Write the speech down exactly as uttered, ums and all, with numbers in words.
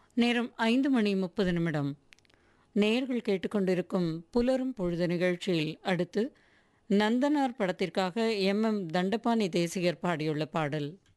நேரம் ஐந்து மணி முப்பது நிமிடம். நேயர்கள் கேட்டுக்கொண்டிருக்கும் புலரும் பொழுது நிகழ்ச்சியில் அடுத்து நந்தனார் படத்திற்காக எம் எம் தண்டபாணி தேசிகர் பாடியுள்ள பாடல்.